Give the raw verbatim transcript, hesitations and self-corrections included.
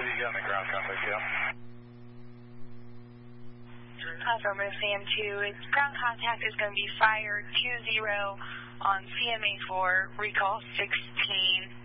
What do you got in the ground contact, yeah? Affirmative, C M two. Its ground contact is going to be fire two zero on C M A four, recall sixteen.